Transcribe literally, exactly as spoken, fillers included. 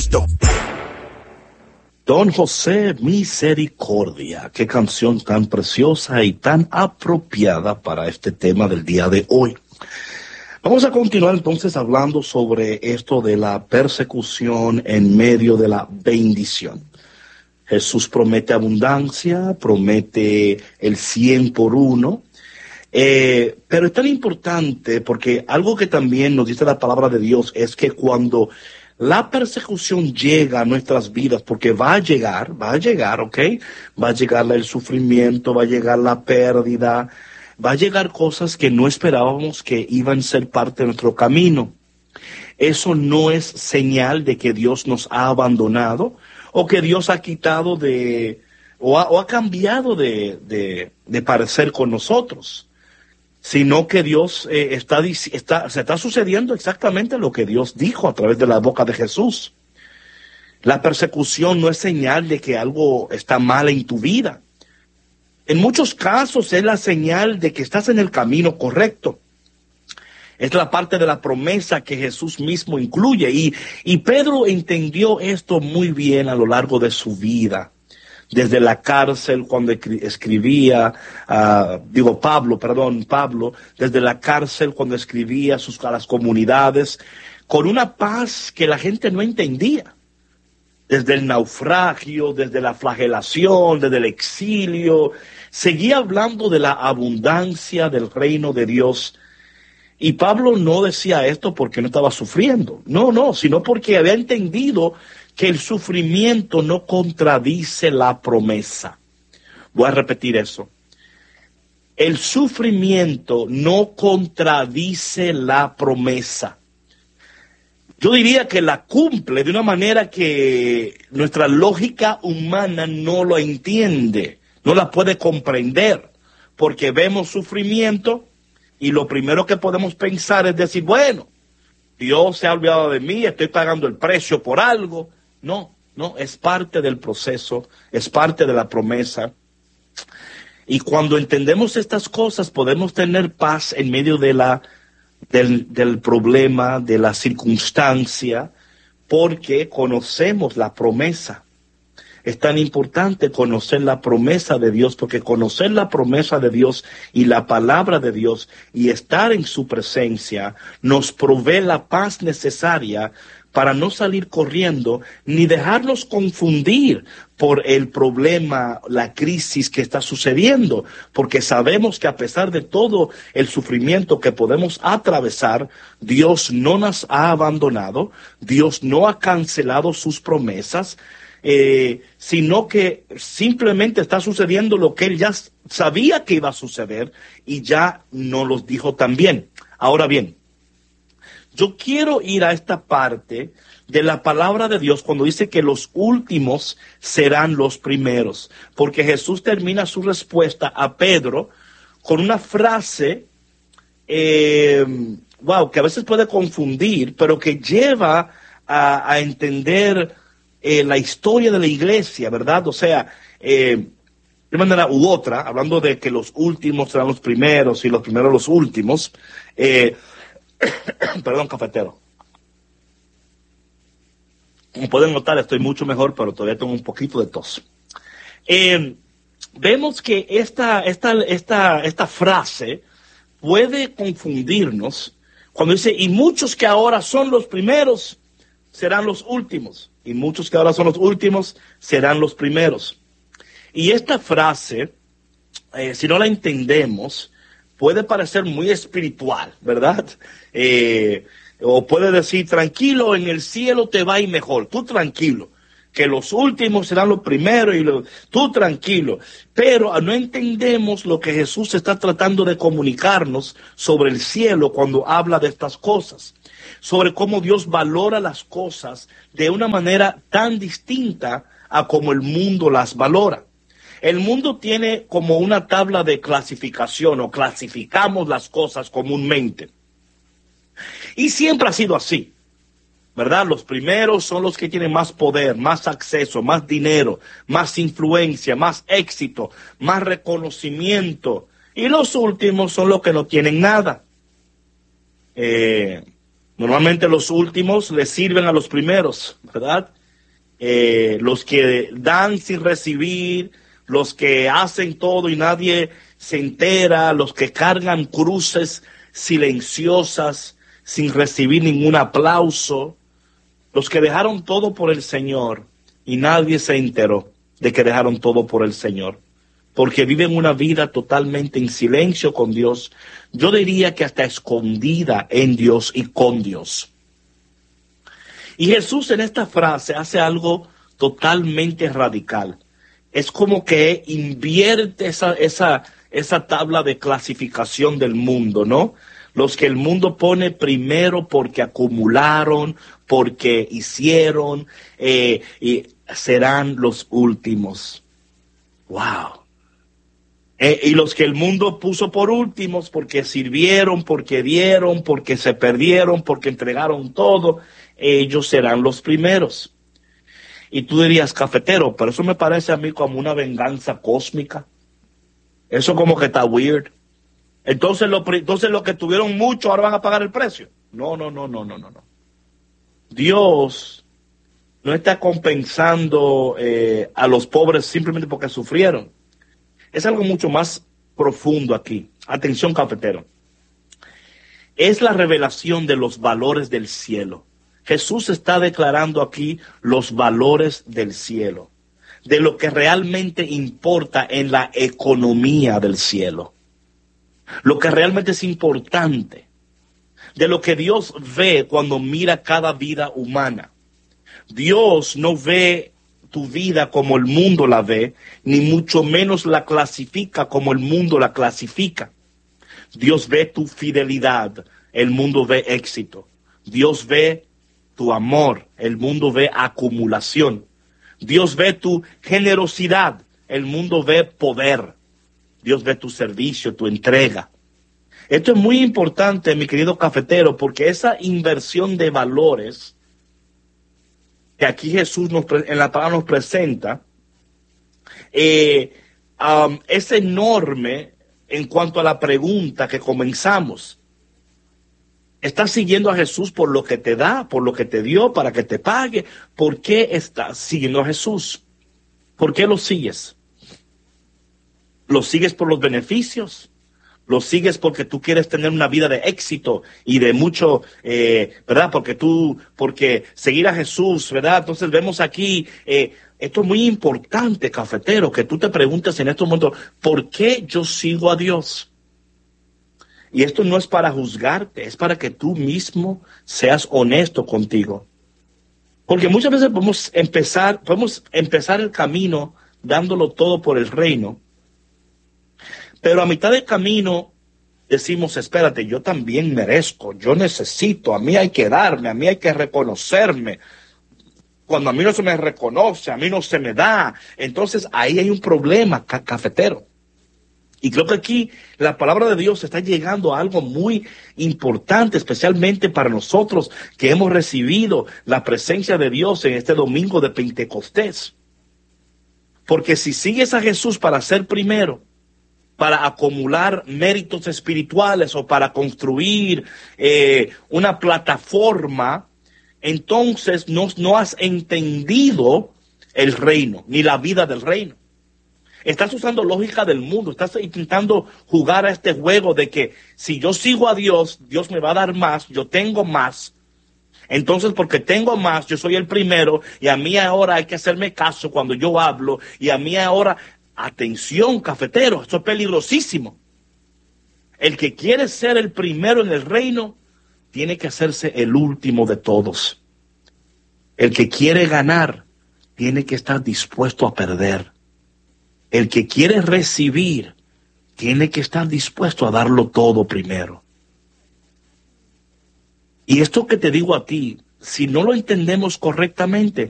Cristo. Don José Misericordia, qué canción tan preciosa y tan apropiada para este tema del día de hoy. Vamos a continuar entonces hablando sobre esto de la persecución en medio de la bendición. Jesús promete abundancia, promete el cien por uno, eh, pero es tan importante porque algo que también nos dice la palabra de Dios es que cuando la persecución llega a nuestras vidas, porque va a llegar, va a llegar, ¿ok? Va a llegar el sufrimiento, va a llegar la pérdida, va a llegar cosas que no esperábamos que iban a ser parte de nuestro camino. Eso no es señal de que Dios nos ha abandonado o que Dios ha quitado de, o ha, o ha cambiado de, de, de parecer con nosotros, sino que Dios eh, está, está, se está sucediendo exactamente lo que Dios dijo a través de la boca de Jesús. La persecución no es señal de que algo está mal en tu vida. En muchos casos es la señal de que estás en el camino correcto. Es la parte de la promesa que Jesús mismo incluye. Y, y Pedro entendió esto muy bien a lo largo de su vida. Desde la cárcel, cuando escribía, uh, digo Pablo, perdón, Pablo, desde la cárcel, cuando escribía sus, a las comunidades, con una paz que la gente no entendía. Desde el naufragio, desde la flagelación, desde el exilio, seguía hablando de la abundancia del reino de Dios. Y Pablo no decía esto porque no estaba sufriendo, no, no, sino porque había entendido que el sufrimiento no contradice la promesa. Voy a repetir eso. El sufrimiento no contradice la promesa. Yo diría que la cumple de una manera que nuestra lógica humana no lo entiende, no la puede comprender, porque vemos sufrimiento y lo primero que podemos pensar es decir, bueno, Dios se ha olvidado de mí, estoy pagando el precio por algo. No, no, es parte del proceso, es parte de la promesa. Y cuando entendemos estas cosas, podemos tener paz en medio de la, del, del problema, de la circunstancia, porque conocemos la promesa. Es tan importante conocer la promesa de Dios, porque conocer la promesa de Dios y la palabra de Dios y estar en su presencia nos provee la paz necesaria para no salir corriendo ni dejarnos confundir por el problema, la crisis que está sucediendo, porque sabemos que a pesar de todo el sufrimiento que podemos atravesar, Dios no nos ha abandonado, Dios no ha cancelado sus promesas, eh, sino que simplemente está sucediendo lo que Él ya sabía que iba a suceder y ya nos lo dijo también. Ahora bien, yo quiero ir a esta parte de la palabra de Dios cuando dice que los últimos serán los primeros, porque Jesús termina su respuesta a Pedro con una frase, eh, wow, que a veces puede confundir, pero que lleva a, a entender eh, la historia de la iglesia, ¿verdad? O sea, eh, de manera u otra, hablando de que los últimos serán los primeros y los primeros los últimos, eh, perdón, cafetero. Como pueden notar, estoy mucho mejor, pero todavía tengo un poquito de tos. Eh, vemos que esta, esta, esta, esta frase puede confundirnos cuando dice, y muchos que ahora son los primeros serán los últimos, y muchos que ahora son los últimos serán los primeros. Y esta frase, eh, si no la entendemos, puede parecer muy espiritual, ¿verdad? Eh, o puede decir, tranquilo, en el cielo te va a ir mejor, tú tranquilo, que los últimos serán los primeros, y los, tú tranquilo. Pero no entendemos lo que Jesús está tratando de comunicarnos sobre el cielo cuando habla de estas cosas, sobre cómo Dios valora las cosas de una manera tan distinta a como el mundo las valora. El mundo tiene como una tabla de clasificación, o clasificamos las cosas comúnmente. Y siempre ha sido así, ¿verdad? Los primeros son los que tienen más poder, más acceso, más dinero, más influencia, más éxito, más reconocimiento. Y los últimos son los que no tienen nada. Eh, normalmente los últimos le sirven a los primeros, ¿verdad? eh, los que dan sin recibir, los que hacen todo y nadie se entera, los que cargan cruces silenciosas sin recibir ningún aplauso, los que dejaron todo por el Señor y nadie se enteró de que dejaron todo por el Señor, porque viven una vida totalmente en silencio con Dios, yo diría que hasta escondida en Dios y con Dios. Y Jesús en esta frase hace algo totalmente radical. Es como que invierte esa, esa, esa tabla de clasificación del mundo, ¿no? Los que el mundo pone primero porque acumularon, porque hicieron, eh, y serán los últimos. ¡Wow! Eh, y los que el mundo puso por últimos porque sirvieron, porque dieron, porque se perdieron, porque entregaron todo, ellos serán los primeros. Y tú dirías, cafetero, pero eso me parece a mí como una venganza cósmica. Eso como que está weird. Entonces, lo, entonces los que tuvieron mucho ahora van a pagar el precio. No, no, no, no, no, no. no. Dios no está compensando eh, a los pobres simplemente porque sufrieron. Es algo mucho más profundo aquí. Atención, cafetero. Es la revelación de los valores del cielo. Jesús está declarando aquí los valores del cielo, de lo que realmente importa en la economía del cielo, lo que realmente es importante, de lo que Dios ve cuando mira cada vida humana. Dios no ve tu vida como el mundo la ve, ni mucho menos la clasifica como el mundo la clasifica. Dios ve tu fidelidad, el mundo ve éxito. Dios ve tu amor, el mundo ve acumulación. Dios ve tu generosidad, el mundo ve poder. Dios ve tu servicio, tu entrega. Esto es muy importante, mi querido cafetero, porque esa inversión de valores que aquí Jesús nos, en la palabra nos presenta, eh, um, es enorme en cuanto a la pregunta que comenzamos. ¿Estás siguiendo a Jesús por lo que te da, por lo que te dio, para que te pague? ¿Por qué estás siguiendo a Jesús? ¿Por qué lo sigues? ¿Lo sigues por los beneficios? ¿Lo sigues porque tú quieres tener una vida de éxito y de mucho, eh, ¿verdad? Porque tú, porque seguir a Jesús, ¿verdad? Entonces vemos aquí, eh, esto es muy importante, cafetero, que tú te preguntes en estos momentos, ¿por qué yo sigo a Dios? Y esto no es para juzgarte, es para que tú mismo seas honesto contigo. Porque muchas veces podemos empezar, podemos empezar el camino dándolo todo por el reino. Pero a mitad del camino decimos, espérate, yo también merezco, yo necesito, a mí hay que darme, a mí hay que reconocerme. Cuando a mí no se me reconoce, a mí no se me da. Entonces ahí hay un problema, ca- cafetero. Y creo que aquí la palabra de Dios está llegando a algo muy importante, especialmente para nosotros que hemos recibido la presencia de Dios en este domingo de Pentecostés. Porque si sigues a Jesús para ser primero, para acumular méritos espirituales o para construir eh, una plataforma, entonces no, no has entendido el reino, ni la vida del reino. Estás usando lógica del mundo, estás intentando jugar a este juego de que si yo sigo a Dios, Dios me va a dar más, yo tengo más. Entonces, porque tengo más, yo soy el primero y a mí ahora hay que hacerme caso cuando yo hablo y a mí ahora, atención, cafetero, esto es peligrosísimo. El que quiere ser el primero en el reino tiene que hacerse el último de todos. El que quiere ganar tiene que estar dispuesto a perder. El que quiere recibir tiene que estar dispuesto a darlo todo primero. Y esto que te digo a ti, si no lo entendemos correctamente,